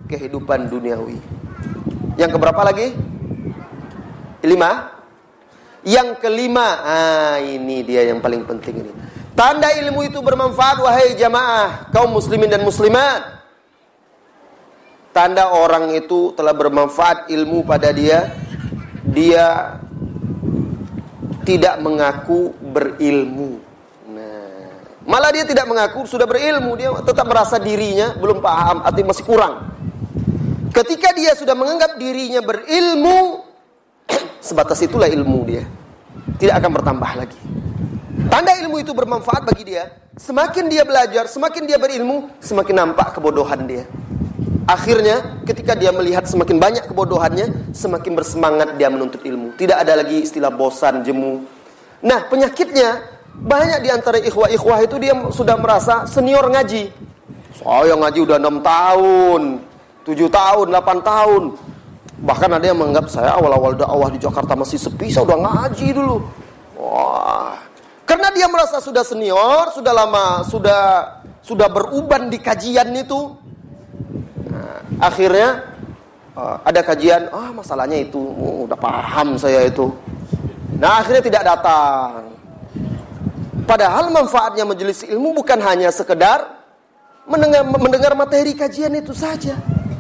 kehidupan duniawi. Yang keberapa lagi? 5. Yang kelima, ini dia yang paling penting ini. Tanda ilmu itu bermanfaat, wahai jamaah kaum muslimin dan muslimat. Tanda orang itu telah bermanfaat ilmu pada dia, dia tidak mengaku berilmu. Malah dia tidak mengaku sudah berilmu, dia tetap merasa dirinya belum paham, artinya masih kurang. Ketika dia sudah menganggap dirinya berilmu, sebatas itulah ilmu dia, tidak akan bertambah lagi. Tanda ilmu itu bermanfaat bagi dia. Semakin dia belajar, semakin dia berilmu, semakin nampak kebodohan dia. Akhirnya ketika dia melihat semakin banyak kebodohannya, semakin bersemangat dia menuntut ilmu. Tidak ada lagi istilah bosan, jemu. Nah, penyakitnya banyak di antara ikhwah-ikhwah itu dia sudah merasa senior ngaji. Saya ngaji udah 6 tahun, 7 tahun, 8 tahun. Bahkan ada yang menganggap saya awal-awal dakwah di Jakarta masih sepi, saya udah ngaji dulu. Wah. Karena dia merasa sudah senior, sudah lama, sudah beruban di kajian itu. Nah, akhirnya ada kajian, masalahnya itu, udah paham saya itu. Nah, akhirnya tidak datang. Padahal manfaatnya majelis ilmu bukan hanya sekedar mendengar materi kajian itu saja.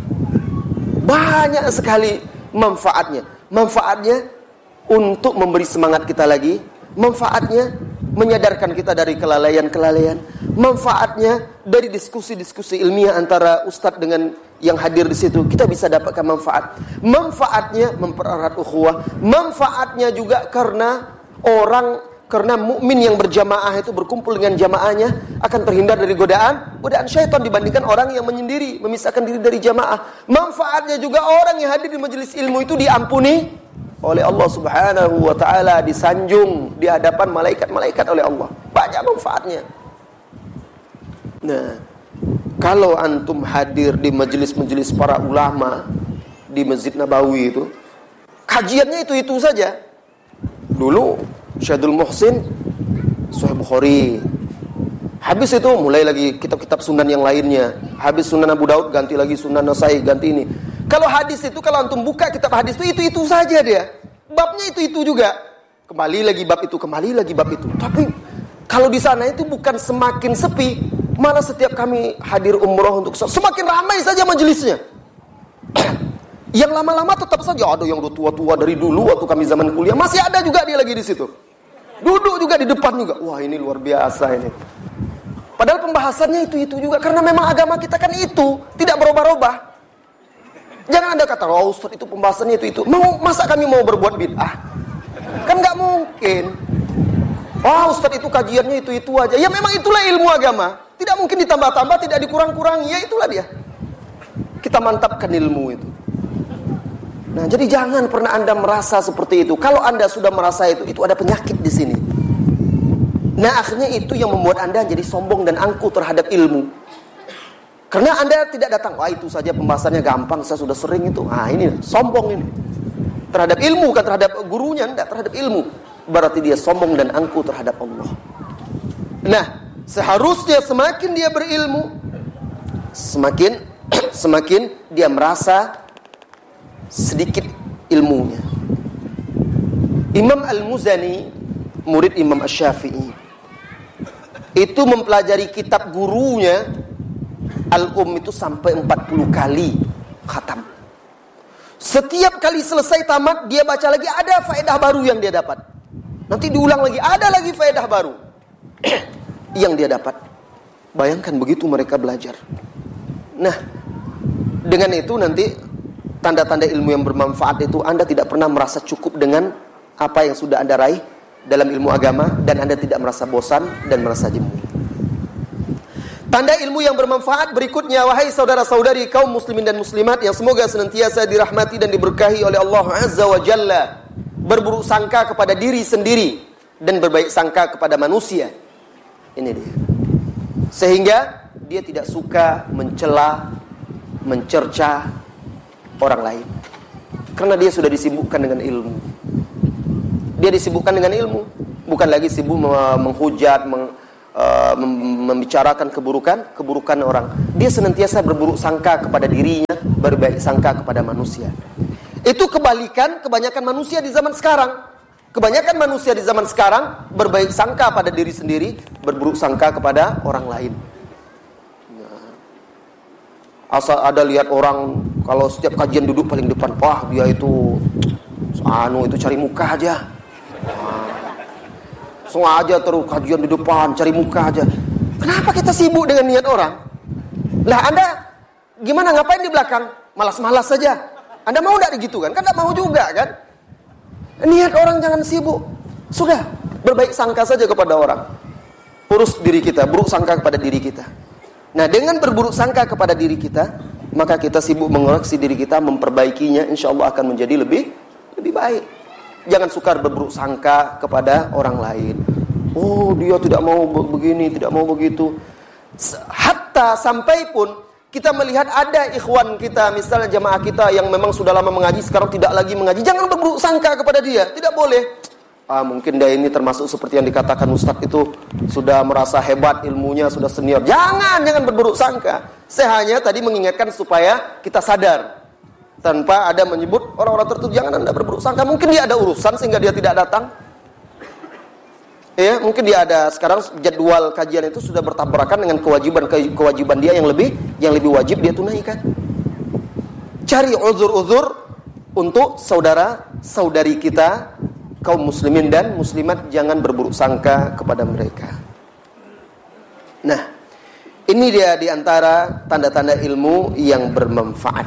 Banyak sekali manfaatnya. Manfaatnya untuk memberi semangat kita lagi. Manfaatnya menyadarkan kita dari kelalaian-kelalaian. Manfaatnya dari diskusi-diskusi ilmiah antara ustadz dengan yang hadir di situ. Kita bisa dapatkan manfaat. Manfaatnya mempererat ukhuwah. Manfaatnya juga karena mukmin yang berjamaah itu berkumpul dengan jamaahnya akan terhindar dari godaan syaitan dibandingkan orang yang menyendiri, memisahkan diri dari jamaah. Manfaatnya juga orang yang hadir di majelis ilmu itu diampuni oleh Allah Subhanahu wa taala, disanjung di hadapan malaikat-malaikat oleh Allah. Banyak manfaatnya. Nah, kalau antum hadir di majelis-majelis para ulama di Masjid Nabawi itu, kajiannya itu saja. Dulu Syadul Muhsin Sahih Bukhari. Habis itu mulai lagi kitab-kitab sunan yang lainnya. Habis Sunan Abu Daud ganti lagi Sunan Nasai, ganti ini. Kalau hadis itu kalau antum buka kitab hadis itu saja dia. Babnya itu juga. Kembali lagi bab itu, kembali lagi bab itu. Tapi kalau di sana itu bukan semakin sepi, malah setiap kami hadir umroh untuk semakin ramai saja majelisnya. Yang lama-lama tetap saja ada yang udah tua-tua dari dulu waktu kami zaman kuliah, masih ada juga dia lagi di situ. Duduk juga di depan juga. Wah, ini luar biasa ini. Padahal pembahasannya itu juga. Karena memang agama kita kan itu. Tidak berubah-ubah. Jangan Anda kata, Ustaz itu pembahasannya itu. Masa kami mau berbuat bid'ah? Kan gak mungkin. Ustaz itu kajiannya itu aja. Ya memang itulah ilmu agama. Tidak mungkin ditambah-tambah, tidak dikurang-kurangi. Ya itulah dia. Kita mantapkan ilmu itu. Nah, jadi jangan pernah Anda merasa seperti itu. Kalau Anda sudah merasa itu ada penyakit di sini. Nah, akhirnya itu yang membuat Anda jadi sombong dan angkuh terhadap ilmu. Karena Anda tidak datang, itu saja pembahasannya gampang, saya sudah sering itu. Ini sombong ini. Terhadap ilmu, bukan terhadap gurunya, enggak, terhadap ilmu. Berarti dia sombong dan angkuh terhadap Allah. Nah, seharusnya semakin dia berilmu, semakin dia merasa sedikit ilmunya. Imam Al-Muzani, murid Imam Asy-Syafi'i, itu mempelajari kitab gurunya itu sampai 40 kali khatam. Setiap kali selesai tamat, dia baca lagi, ada faedah baru yang dia dapat. Nanti diulang lagi, ada lagi faedah baru yang dia dapat. Bayangkan begitu mereka belajar. Nah, dengan itu nanti tanda-tanda ilmu yang bermanfaat itu, Anda tidak pernah merasa cukup dengan apa yang sudah Anda raih dalam ilmu agama, dan Anda tidak merasa bosan dan merasa jemu. Tanda ilmu yang bermanfaat berikutnya, wahai saudara-saudari kaum muslimin dan muslimat yang semoga senantiasa dirahmati dan diberkahi oleh Allah Azza wa Jalla, berburuk sangka kepada diri sendiri dan berbaik sangka kepada manusia. Ini dia. Sehingga dia tidak suka mencela, mencerca orang lain. Karena dia sudah disibukkan dengan ilmu. Dia disibukkan dengan ilmu, bukan lagi sibuk menghujat, membicarakan keburukan orang. dia senantiasa berburuk sangka kepada dirinya, berbaik sangka kepada manusia. Itu kebalikan kebanyakan manusia di zaman sekarang. Kebanyakan manusia di zaman sekarang berbaik sangka pada diri sendiri, berburuk sangka kepada orang lain. Asal ada lihat orang kalau setiap kajian duduk paling depan, wah dia itu cari muka aja. Sengaja terus kajian di depan, cari muka aja. Kenapa kita sibuk dengan niat orang? Lah Anda gimana, ngapain di belakang? Malas-malas saja. Anda mau enggak gitu kan? Kan enggak mau juga kan? Niat orang jangan sibuk. Sudah, berbaik sangka saja kepada orang. Urus diri kita, buruk sangka kepada diri kita. Nah, dengan berburuk sangka kepada diri kita, maka kita sibuk mengoreksi diri kita, memperbaikinya, insya Allah akan menjadi lebih baik. Jangan sukar berburuk sangka kepada orang lain. Oh, dia tidak mau begini, tidak mau begitu. Hatta sampai pun kita melihat ada ikhwan kita, misalnya jamaah kita yang memang sudah lama mengaji, sekarang tidak lagi mengaji, jangan berburuk sangka kepada dia. Tidak boleh. Mungkin dia ini termasuk seperti yang dikatakan Ustadz itu, sudah merasa hebat ilmunya, sudah senior. Jangan berburuk sangka. Saya hanya tadi mengingatkan supaya kita sadar. Tanpa ada menyebut orang-orang tertentu, jangan Anda berburuk sangka. Mungkin dia ada urusan sehingga dia tidak datang. Ya, mungkin dia ada sekarang jadwal kajian itu sudah bertabrakan dengan kewajiban dia yang lebih wajib dia tunaikan. Cari uzur-uzur untuk saudara-saudari kita kaum muslimin dan muslimat, jangan berburuk sangka kepada mereka. Nah, ini dia di antara tanda-tanda ilmu yang bermanfaat.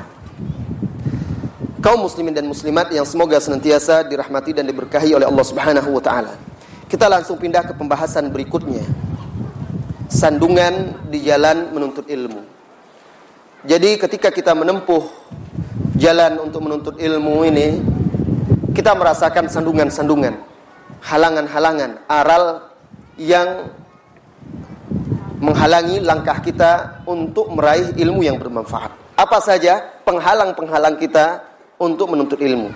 Kaum muslimin dan muslimat yang semoga senantiasa dirahmati dan diberkahi oleh Allah Subhanahu wa taala. Kita langsung pindah ke pembahasan berikutnya. Sandungan di jalan menuntut ilmu. Jadi ketika kita menempuh jalan untuk menuntut ilmu ini, kita merasakan sandungan-sandungan, halangan-halangan, aral yang menghalangi langkah kita untuk meraih ilmu yang bermanfaat. Apa saja penghalang-penghalang kita untuk menuntut ilmu?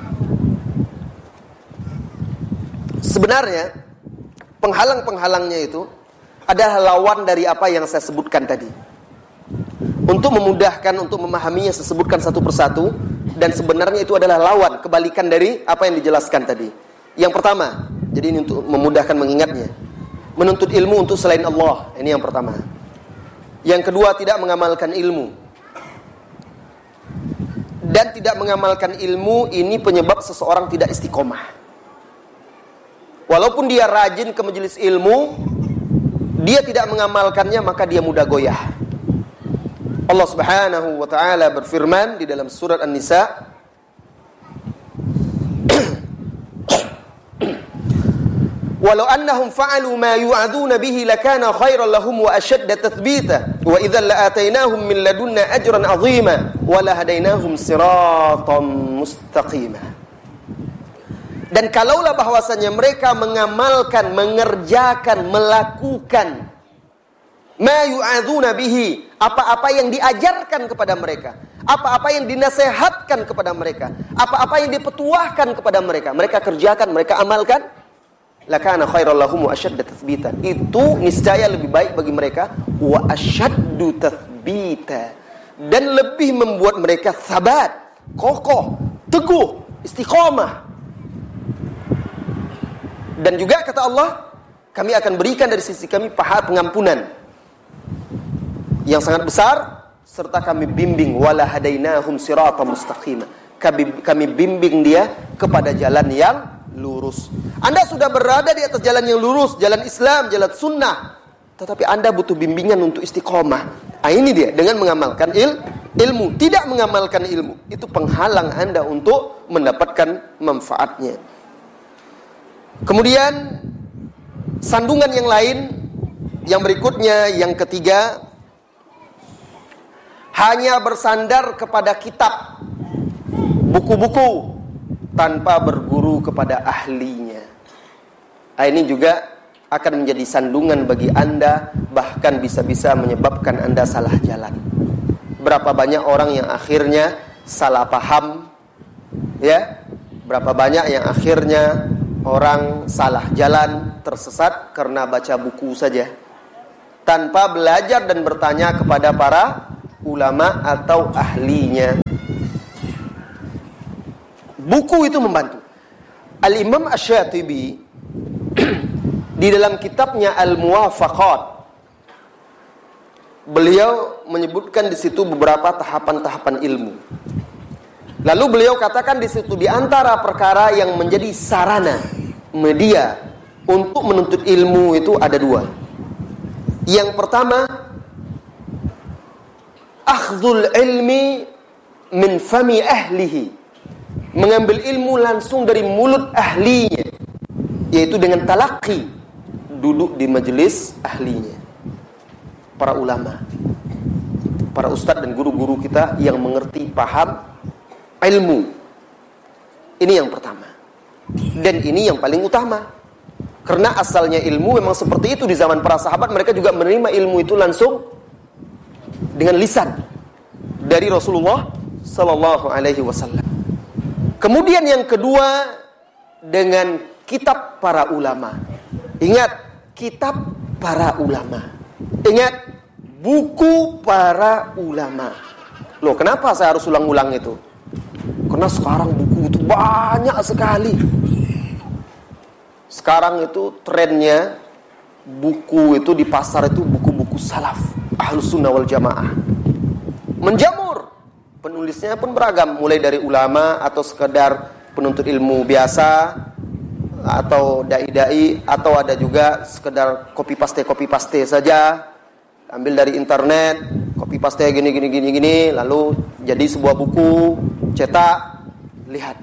Sebenarnya penghalang-penghalangnya itu adalah lawan dari apa yang saya sebutkan tadi. Untuk memudahkan, untuk memahaminya, saya sebutkan satu persatu. Dan sebenarnya itu adalah lawan, kebalikan dari apa yang dijelaskan tadi. Yang pertama, jadi ini untuk memudahkan mengingatnya, menuntut ilmu untuk selain Allah. Ini yang pertama. Yang kedua, tidak mengamalkan ilmu. Dan tidak mengamalkan ilmu ini penyebab seseorang tidak istiqomah. Walaupun dia rajin ke majelis ilmu, dia tidak mengamalkannya, maka dia mudah goyah. Allah Subhanahu wa taala berfirman di dalam surat An-Nisa, "Walau annahum fa'alu ma yu'adzuna bihi lakana khairan lahum wa ashadda tathbita wa idzan la'atainahum min ladunna ajran 'azima wa lahadainahum siratan mustaqima." Dan kalaulah bahwasanya mereka mengamalkan, mengerjakan, melakukan ma yu'adzuna bihi, apa-apa yang diajarkan kepada mereka, apa-apa yang dinasehatkan kepada mereka, apa-apa yang dipetuahkan kepada mereka, mereka kerjakan, mereka amalkan, lakana khairal lahum wa ashadda tathbita, itu niscaya lebih baik bagi mereka, wa ashaddu tathbita, dan lebih membuat mereka sabat, kokoh, teguh, istiqomah. Dan juga kata Allah, kami akan berikan dari sisi kami pahala pengampunan yang sangat besar, serta kami bimbing, wala hadainahum siratan mustaqima, kami bimbing dia kepada jalan yang lurus. Anda sudah berada di atas jalan yang lurus, jalan Islam, jalan sunnah, tetapi Anda butuh bimbingan untuk istiqomah. Ini dia, dengan mengamalkan ilmu. Tidak mengamalkan ilmu, itu penghalang Anda untuk mendapatkan manfaatnya. Kemudian sandungan yang lain, yang berikutnya, yang ketiga, hanya bersandar kepada kitab, buku-buku, tanpa berguru kepada ahlinya. Ini juga akan menjadi sandungan bagi Anda, bahkan bisa-bisa menyebabkan Anda salah jalan. Berapa banyak orang yang akhirnya salah paham, ya? Berapa banyak yang akhirnya orang salah jalan, tersesat karena baca buku saja, tanpa belajar dan bertanya kepada para ulama atau ahlinya. Buku itu membantu. Al-Imam Asy-Syatibi di dalam kitabnya Al-Muwafaqat, beliau menyebutkan di situ beberapa tahapan-tahapan ilmu. Lalu beliau katakan di situ di antara perkara yang menjadi sarana media untuk menuntut ilmu itu ada dua. Yang pertama, akhdhul ilmi min fami ahlihi, mengambil ilmu langsung dari mulut ahlinya, yaitu dengan talaqi, duduk di majelis ahlinya, para ulama, para ustadz dan guru-guru kita yang mengerti, paham ilmu. Ini yang pertama, dan ini yang paling utama, karena asalnya ilmu memang seperti itu di zaman para sahabat. Mereka juga menerima ilmu itu langsung dengan lisan dari Rasulullah Sallallahu Alaihi Wasallam. Kemudian yang kedua, dengan kitab para ulama. Ingat, kitab para ulama. Ingat, buku para ulama. Loh, kenapa saya harus ulang-ulang itu? Karena sekarang buku itu banyak sekali. Sekarang itu trennya buku itu di pasar itu buku-buku salaf, Ahlus Sunnah wal Jamaah. Menjamur. Penulisnya pun beragam, mulai dari ulama atau sekedar penuntut ilmu biasa, atau dai-dai, atau ada juga sekedar copy paste saja, ambil dari internet, copy paste gini, lalu jadi sebuah buku, cetak, lihat.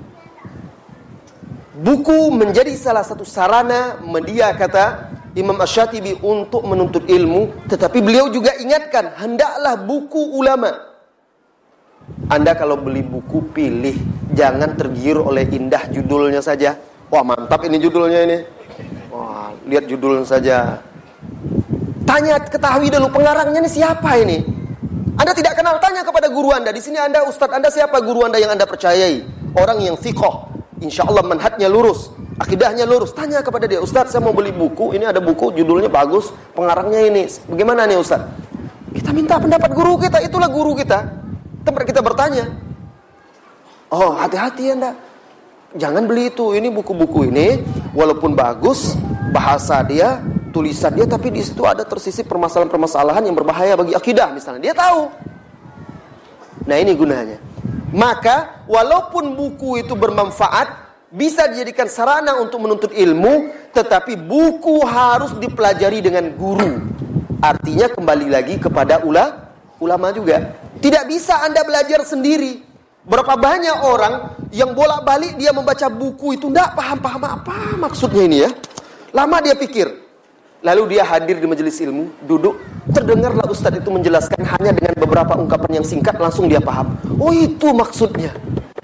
Buku menjadi salah satu sarana media, kata Imam Asy-Syatibi, untuk menuntut ilmu. Tetapi beliau juga ingatkan, hendaklah buku ulama. Anda kalau beli buku, pilih, jangan tergiur oleh indah judulnya saja. Wah, mantap ini judulnya ini. Wah, lihat judulnya saja. Tanya, ketahui dulu pengarangnya ini siapa ini. Anda tidak kenal, tanya kepada guru Anda. Di sini Anda, ustadz Anda siapa guru Anda yang Anda percayai? Orang yang thiqah, insyaallah manhajnya lurus, akidahnya lurus. Tanya kepada dia, ustadz saya mau beli buku, ini ada buku judulnya bagus, pengarangnya ini. Bagaimana nih ustadz? Kita minta pendapat guru kita, itulah guru kita. Tempat kita bertanya. Oh, hati-hati Anda. Jangan beli itu. Ini buku-buku ini walaupun bagus bahasa dia, tulisan dia, tapi di situ ada tersisip permasalahan-permasalahan yang berbahaya bagi akidah misalnya. Dia tahu. Nah, ini gunanya. Maka walaupun buku itu bermanfaat, bisa dijadikan sarana untuk menuntut ilmu, tetapi buku harus dipelajari dengan guru. Artinya kembali lagi kepada ulama juga. Tidak bisa Anda belajar sendiri. Berapa banyak orang yang bolak-balik dia membaca buku itu tidak paham apa maksudnya ini ya. Lama dia pikir. Lalu dia hadir di majelis ilmu, duduk, terdengarlah ustadz itu menjelaskan hanya dengan beberapa ungkapan yang singkat, langsung dia paham. Oh, itu maksudnya.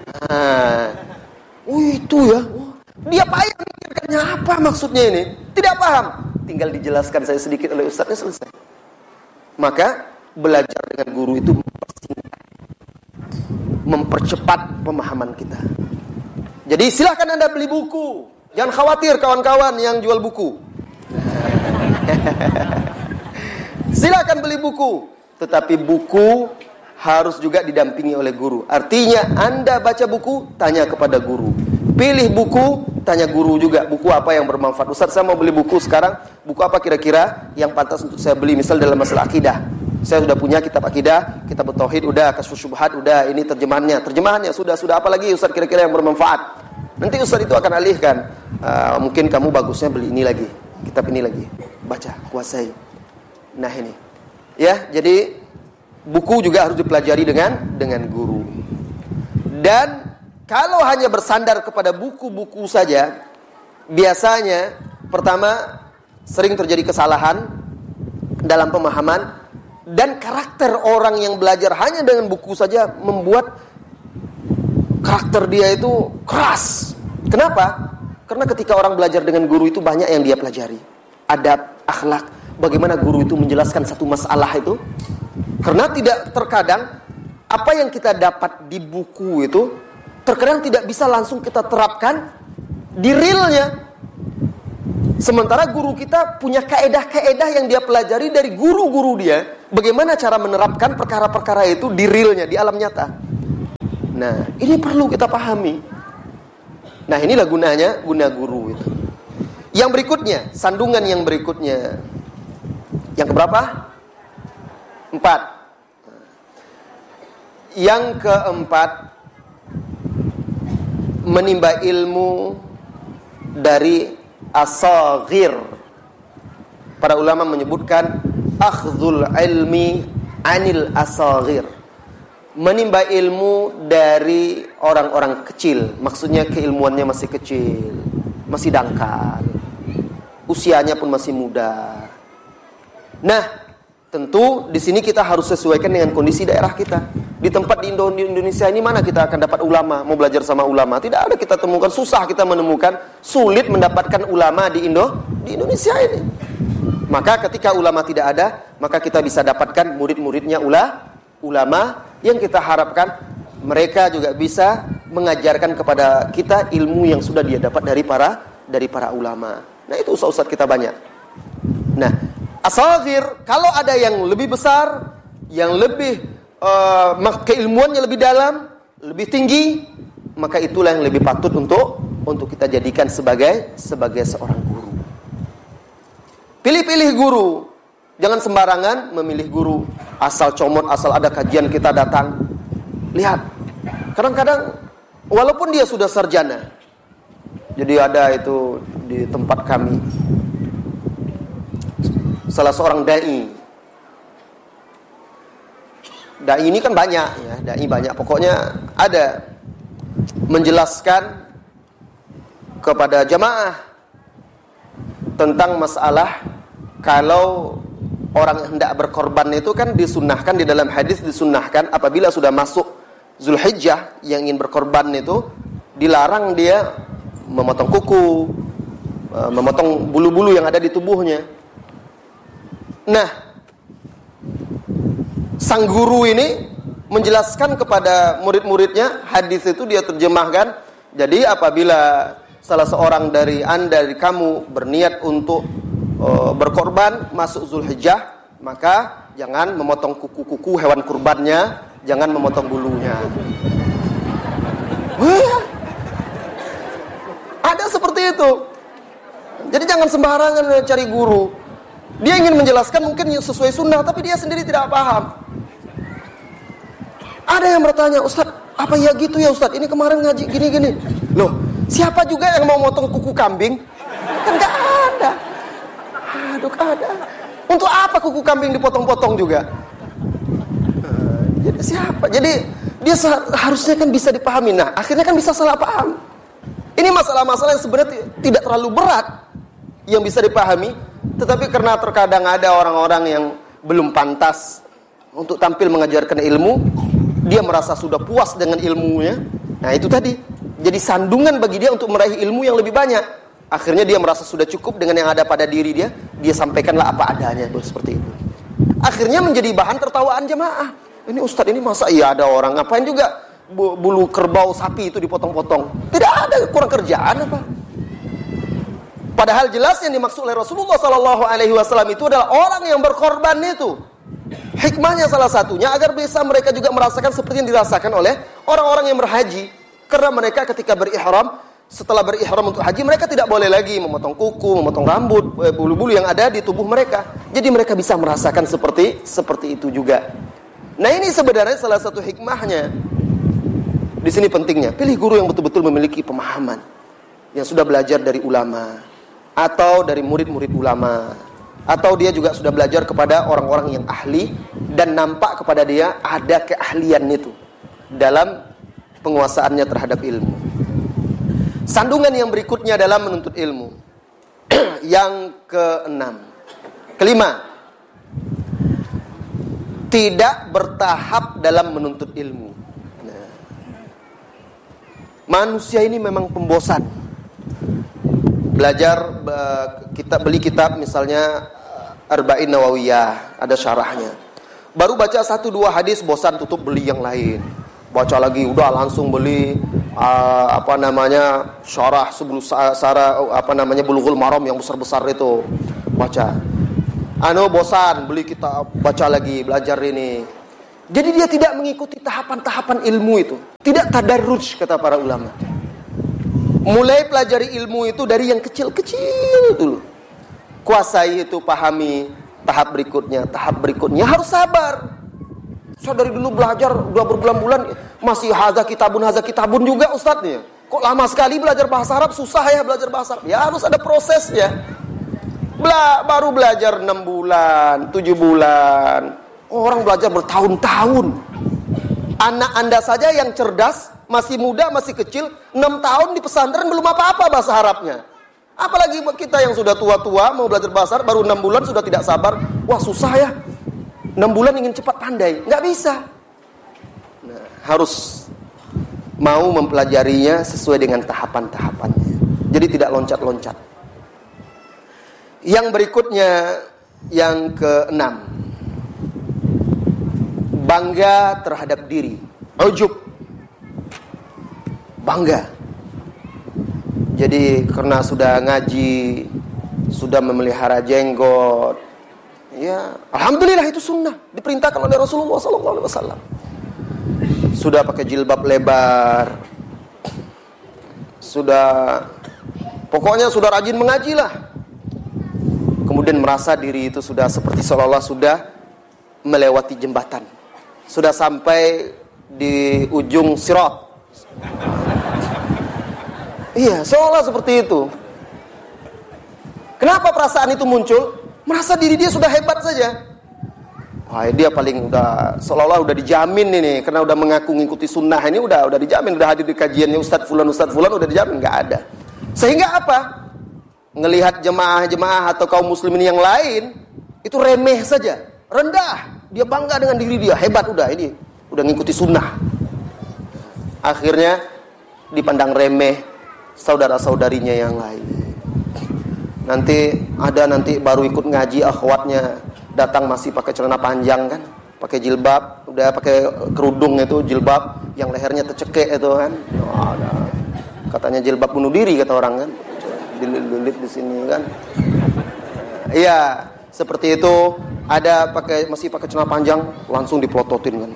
Oh, itu ya. Oh, dia payah mikirkannya apa maksudnya ini. Tidak paham. Tinggal dijelaskan saya sedikit oleh ustadznya, selesai. Maka belajar dengan guru itu mempercepat pemahaman kita. Jadi silahkan Anda beli buku. Jangan khawatir kawan-kawan yang jual buku. Silakan beli buku. Tetapi buku harus juga didampingi oleh guru. Artinya Anda baca buku, tanya kepada guru. Pilih buku, tanya guru juga. Buku apa yang bermanfaat? Ustaz, saya mau beli buku sekarang. Buku apa kira-kira yang pantas untuk saya beli? Misal dalam masalah akidah. Saya sudah punya kitab akidah, kitab tauhid udah, kasyfus syubhat udah, ini terjemahannya sudah apa lagi Ustaz kira-kira yang bermanfaat? Nanti Ustaz itu akan alihkan. Mungkin kamu bagusnya beli ini lagi, kitab ini lagi. Baca, kuasai. Nah ini. Ya, jadi buku juga harus dipelajari dengan guru. Dan kalau hanya bersandar kepada buku-buku saja, biasanya pertama sering terjadi kesalahan dalam pemahaman. Dan karakter orang yang belajar hanya dengan buku saja membuat karakter dia itu keras. Kenapa? Karena ketika orang belajar dengan guru itu banyak yang dia pelajari. Adab, akhlak, bagaimana guru itu menjelaskan satu masalah itu. Karena terkadang apa yang kita dapat di buku itu terkadang tidak bisa langsung kita terapkan di realnya. Sementara guru kita punya kaedah-kaedah yang dia pelajari dari guru-guru dia. bagaimana cara menerapkan perkara-perkara itu di realnya, di alam nyata. Nah, ini perlu kita pahami. Nah, inilah gunanya, guna guru itu. Yang berikutnya, sandungan yang berikutnya. Yang keberapa? 4. Yang keempat, menimba ilmu dari as-saghir. Para ulama menyebutkan akhdhul ilmi anil as-saghir. Menimba ilmu dari orang-orang kecil. Maksudnya keilmuannya masih kecil, masih dangkal, usianya pun masih muda. Nah, tentu di sini kita harus sesuaikan dengan kondisi daerah kita. Di tempat di Indonesia ini mana kita akan dapat ulama? Mau belajar sama ulama? Tidak ada, kita temukan, susah kita menemukan, sulit mendapatkan ulama di Indonesia ini. Maka ketika ulama tidak ada, maka kita bisa dapatkan murid-muridnya ulama yang kita harapkan mereka juga bisa mengajarkan kepada kita ilmu yang sudah dia dapat dari para ulama. Nah, itu ustaz kita banyak. Nah, as-saghir, kalau ada yang lebih besar, yang lebih keilmuannya lebih dalam, lebih tinggi, maka itulah yang lebih patut untuk kita jadikan sebagai seorang guru. Pilih-pilih guru. Jangan sembarangan memilih guru, asal comot, asal ada kajian kita datang. Lihat, kadang-kadang walaupun dia sudah sarjana. Jadi ada itu di tempat kami salah seorang dai. Dai ini kan banyak ya, dai banyak. Pokoknya ada menjelaskan kepada jamaah tentang masalah kalau orang hendak berkorban itu kan disunnahkan, di dalam hadis disunnahkan apabila sudah masuk Zulhijjah yang ingin berkorban itu dilarang dia memotong kuku, memotong bulu-bulu yang ada di tubuhnya. Nah, sang guru ini menjelaskan kepada murid-muridnya, hadis itu dia terjemahkan. Jadi apabila salah seorang dari kamu berniat untuk berkorban masuk Zulhijjah, maka jangan memotong kuku-kuku hewan kurbannya, jangan memotong bulunya. Ada seperti itu. Jadi jangan sembarangan cari guru. Dia ingin menjelaskan mungkin sesuai sunnah, tapi dia sendiri tidak paham. Ada yang bertanya, Ustaz, apa ya gitu ya Ustaz? Ini kemarin ngaji gini-gini. Loh, siapa juga yang mau motong kuku kambing? Kan gak ada. Aduh, ada. Untuk apa kuku kambing dipotong-potong juga? Jadi siapa? Jadi dia harusnya kan bisa dipahami. Nah, akhirnya kan bisa salah paham. Ini masalah-masalah yang sebenarnya tidak terlalu berat yang bisa dipahami, tetapi karena terkadang ada orang-orang yang belum pantas untuk tampil mengajarkan ilmu, dia merasa sudah puas dengan ilmunya. Nah, itu tadi. Jadi sandungan bagi dia untuk meraih ilmu yang lebih banyak. Akhirnya dia merasa sudah cukup dengan yang ada pada diri dia, dia sampaikanlah apa adanya, seperti itu. Akhirnya menjadi bahan tertawaan jemaah. Ini Ustadz ini masa iya ada orang ngapain juga bulu kerbau sapi itu dipotong-potong? Tidak ada, kurang kerjaan apa? Padahal jelas yang dimaksud oleh Rasulullah SAW itu adalah orang yang berkorban itu. Hikmahnya salah satunya agar bisa mereka juga merasakan seperti yang dirasakan oleh orang-orang yang berhaji. Karena mereka ketika berihram, setelah berihram untuk haji, mereka tidak boleh lagi memotong kuku, memotong rambut, bulu-bulu yang ada di tubuh mereka. Jadi mereka bisa merasakan seperti itu juga. Nah, ini sebenarnya salah satu hikmahnya. Di sini pentingnya, pilih guru yang betul-betul memiliki pemahaman, yang sudah belajar dari ulama, atau dari murid-murid ulama, atau dia juga sudah belajar kepada orang-orang yang ahli, dan nampak kepada dia ada keahlian itu dalam penguasaannya terhadap ilmu. Sandungan yang berikutnya dalam menuntut ilmu. Yang kelima, tidak bertahap dalam menuntut ilmu. Nah, manusia ini memang pembosan. Belajar, kita beli kitab misalnya Arba'in Nawawiyah, ada syarahnya. Baru baca 1-2 hadis bosan, tutup beli yang lain. Baca lagi, udah langsung beli syarah Bulughul Maram yang besar-besar itu, baca. bosan, beli kitab, baca lagi, belajar ini. Jadi dia tidak mengikuti tahapan-tahapan ilmu itu. Tidak tadarruj, kata para ulama. Mulai pelajari ilmu itu dari yang kecil-kecil dulu. Kuasai itu, pahami tahap berikutnya harus sabar. Saya dari dulu belajar udah berbulan-bulan masih haza kitabun juga ustadznya. Kok lama sekali belajar bahasa Arab, susah ya belajar bahasa Arab. Ya harus ada prosesnya. Baru belajar 6 bulan, 7 bulan. Orang belajar bertahun-tahun. Anak Anda saja yang cerdas, masih muda, masih kecil, 6 tahun di pesantren belum apa-apa bahasa Arabnya. Apalagi kita yang sudah tua-tua mau belajar bahasa Arab baru 6 bulan sudah tidak sabar. Wah susah ya. 6 bulan ingin cepat pandai, nggak bisa. Nah, harus mau mempelajarinya sesuai dengan tahapan-tahapannya. Jadi tidak loncat-loncat. Yang berikutnya, yang ke-6, bangga terhadap diri. Ujub, bangga. Jadi karena sudah ngaji, sudah memelihara jenggot, ya, alhamdulillah itu sunnah, diperintahkan oleh Rasulullah SAW. Sudah pakai jilbab lebar, pokoknya sudah rajin mengaji lah. Kemudian merasa diri itu sudah seperti seolah-olah sudah melewati jembatan, sudah sampai di ujung sirat. Iya, seolah seperti itu. Kenapa perasaan itu muncul? Merasa diri dia sudah hebat saja. Wah, dia paling udah seolah-olah udah dijamin ini, karena udah mengaku ngikuti sunnah ini udah dijamin, udah hadir di kajiannya Ustadz Fulan udah dijamin, nggak ada. Sehingga apa? Ngelihat jemaah-jemaah atau kaum muslimin yang lain itu remeh saja, rendah. Dia bangga dengan diri dia, hebat udah ngikuti sunnah. Akhirnya dipandang remeh saudara-saudarinya yang lain. Nanti baru ikut ngaji akhwatnya datang masih pakai celana panjang kan, pakai jilbab, udah pakai kerudung itu jilbab yang lehernya tercekek itu kan. Katanya jilbab bunuh diri kata orang kan. Dililit di sini kan. Iya, seperti itu. Ada masih pakai celana panjang langsung diplototin kan.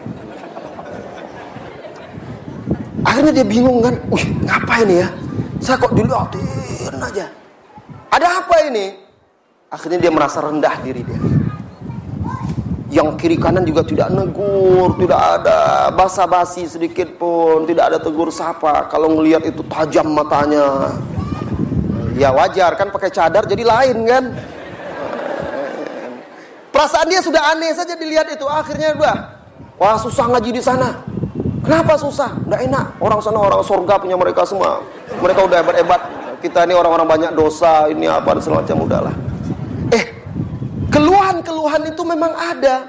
Akhirnya dia bingung kan, ngapain ya? Saya kok dilihatin aja. Ada apa ini? Akhirnya dia merasa rendah diri dia. Yang kiri kanan juga tidak negur, tidak ada basa-basi sedikit pun, tidak ada tegur sapa. Kalau ngelihat itu tajam matanya. Ya wajar kan pakai cadar jadi lain kan. Perasaan dia sudah aneh saja dilihat itu. Akhirnya wah susah ngaji di sana. Kenapa susah? Nggak enak. Orang sana orang surga punya mereka semua. Mereka udah hebat-hebat. Kita ini orang-orang banyak dosa, ini apa dan semacam udahlah. Keluhan-keluhan itu memang ada.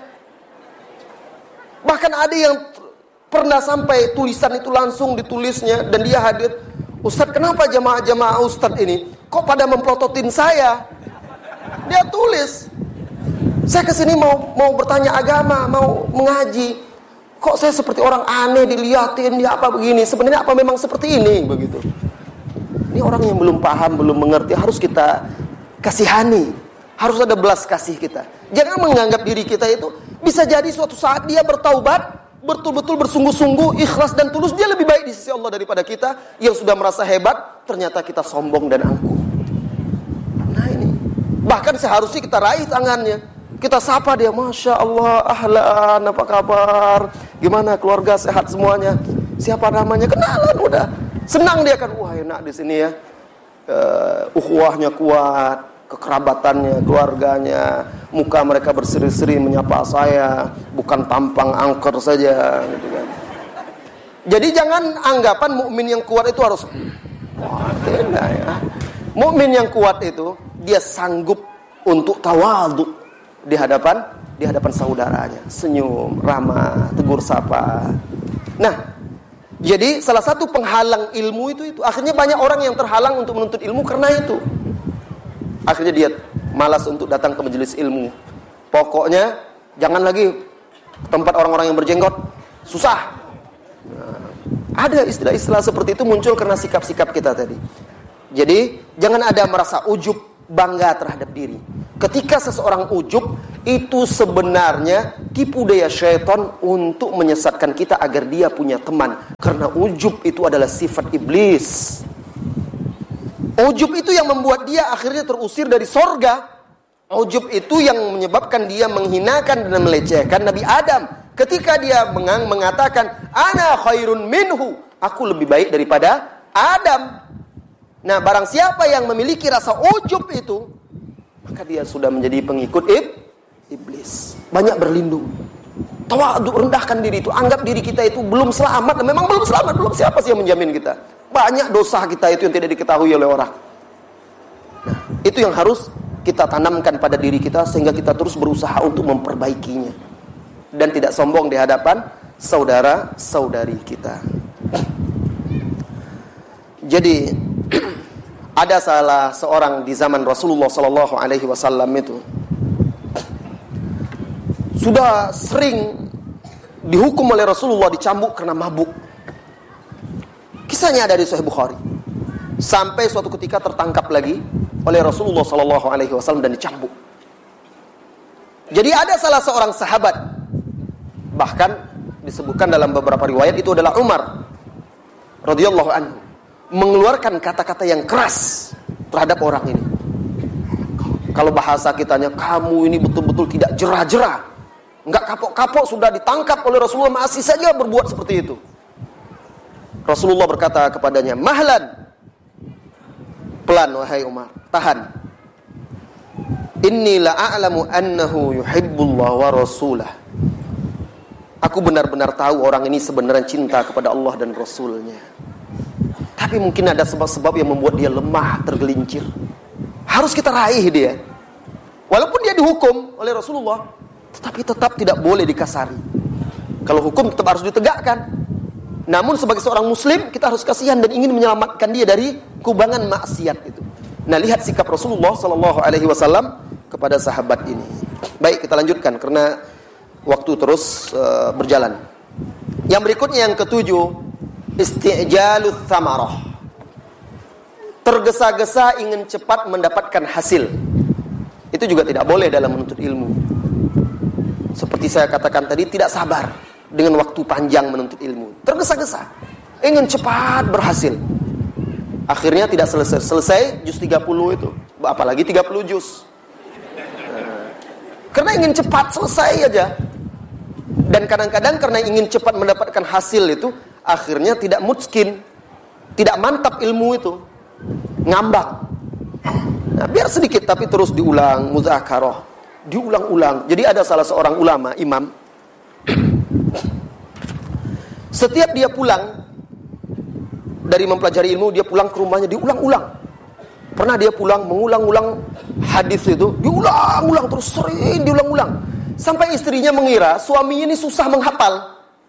Bahkan ada yang pernah sampai tulisan itu langsung ditulisnya dan dia hadir. Ustadz, kenapa jamaah-jamaah Ustadz ini kok pada memplototin saya? Dia tulis, saya kesini mau bertanya agama, mau mengaji. Kok saya seperti orang aneh dilihatin, dia apa begini? Sebenarnya apa memang seperti ini begitu? Ini orang yang belum paham, belum mengerti, harus kita kasihani. Harus ada belas kasih kita. Jangan menganggap diri kita itu bisa jadi suatu saat dia bertaubat, betul-betul bersungguh-sungguh, ikhlas dan tulus, dia lebih baik di sisi Allah daripada kita yang sudah merasa hebat, ternyata kita sombong dan angkuh. Nah ini, bahkan seharusnya kita raih tangannya, kita sapa dia, Masya Allah, ahlan, apa kabar, gimana keluarga sehat semuanya, siapa namanya, kenalan udah, senang dia kan, wah enak di sini ya, ukhuwahnya kuat, kekerabatannya, keluarganya, muka mereka berseri-seri menyapa saya, bukan tampang angker saja, gitu kan. Jadi jangan anggapan mukmin yang kuat itu harus, wah tidak ya. Mukmin yang kuat itu dia sanggup untuk tawadhu di hadapan saudaranya, senyum, ramah, tegur sapa. Nah, jadi salah satu penghalang ilmu itu akhirnya banyak orang yang terhalang untuk menuntut ilmu karena itu. Akhirnya dia malas untuk datang ke majelis ilmu. Pokoknya jangan lagi tempat orang-orang yang berjenggot, susah. Nah, ada istilah-istilah seperti itu muncul karena sikap-sikap kita tadi. Jadi jangan ada merasa ujub, bangga terhadap diri. Ketika seseorang ujub, itu sebenarnya tipu daya syaitan untuk menyesatkan kita agar dia punya teman. Karena ujub itu adalah sifat iblis. Ujub itu yang membuat dia akhirnya terusir dari sorga. Ujub itu yang menyebabkan dia menghinakan dan melecehkan Nabi Adam. Ketika dia mengatakan, ana khairun minhu, aku lebih baik daripada Adam. Nah, barang siapa yang memiliki rasa ujub itu, maka dia sudah menjadi pengikut iblis. Banyak berlindung. Tawadhu, rendahkan diri itu. Anggap diri kita itu belum selamat. Dan memang belum selamat. Belum, siapa sih yang menjamin kita? Banyak dosa kita itu yang tidak diketahui oleh orang. Nah, itu yang harus kita tanamkan pada diri kita, sehingga kita terus berusaha untuk memperbaikinya. Dan tidak sombong di hadapan saudara-saudari kita. Jadi ada salah seorang di zaman Rasulullah SAW itu sudah sering dihukum oleh Rasulullah, dicambuk karena mabuk. Kisahnya ada di Sahih Bukhari. Sampai suatu ketika tertangkap lagi oleh Rasulullah SAW dan dicambuk. Jadi ada salah seorang sahabat, bahkan disebutkan dalam beberapa riwayat itu adalah Umar radhiyallahu anhu, mengeluarkan kata-kata yang keras terhadap orang ini. Kalau bahasa kitanya, kamu ini betul-betul tidak jerah-jerah, enggak kapok-kapok, sudah ditangkap oleh Rasulullah masih saja berbuat seperti itu. Rasulullah berkata kepadanya, mahlan, pelan wahai Umar, tahan. Inni la'alamu annahu yuhibbullah wa rasulah. Aku benar-benar tahu orang ini sebenarnya cinta kepada Allah dan Rasulnya. Tapi mungkin ada sebab-sebab yang membuat dia lemah, tergelincir. Harus kita raih dia. Walaupun dia dihukum oleh Rasulullah, tetapi tetap tidak boleh dikasari. Kalau hukum tetap harus ditegakkan. Namun sebagai seorang muslim, kita harus kasihan dan ingin menyelamatkan dia dari kubangan maksiat itu. Nah, lihat sikap Rasulullah SAW kepada sahabat ini. Baik, kita lanjutkan karena waktu terus berjalan. Yang berikutnya, yang ketujuh, isti'jalus thamarah. Tergesa-gesa ingin cepat mendapatkan hasil. Itu juga tidak boleh dalam menuntut ilmu. Seperti saya katakan tadi, tidak sabar dengan waktu panjang menuntut ilmu. Tergesa-gesa, ingin cepat berhasil. Akhirnya tidak selesai juz 30 itu. Apalagi 30 juz. Karena ingin cepat selesai aja. Dan kadang-kadang karena ingin cepat mendapatkan hasil itu, akhirnya tidak mutskin, tidak mantap ilmu itu, ngambak. Nah, biar sedikit tapi terus diulang, muzakarah, diulang-ulang. Jadi ada salah seorang ulama, imam, setiap dia pulang dari mempelajari ilmu, dia pulang ke rumahnya diulang-ulang. Pernah dia pulang mengulang-ulang hadis itu, diulang-ulang terus, sering diulang-ulang. Sampai istrinya mengira suaminya ini susah menghafal.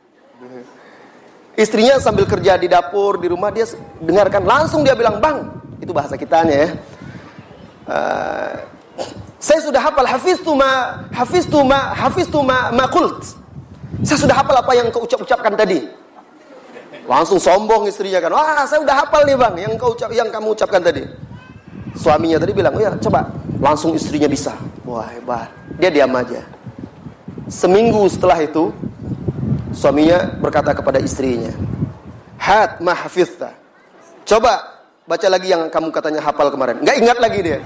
Istrinya sambil kerja di dapur, di rumah, dia dengarkan, langsung dia bilang, bang, itu bahasa kitanya ya, saya sudah hafal, hafiztu ma qult. Saya sudah hafal apa yang kau ucapkan tadi. Langsung sombong istrinya kan, wah saya sudah hafal nih bang, yang kamu ucapkan tadi. Suaminya tadi bilang, oh ya coba. Langsung istrinya bisa. Wah hebat. Dia diam aja. Seminggu setelah itu, suaminya berkata kepada istrinya, hat ma hafizta. Coba baca lagi yang kamu katanya hafal kemarin. Nggak ingat lagi dia.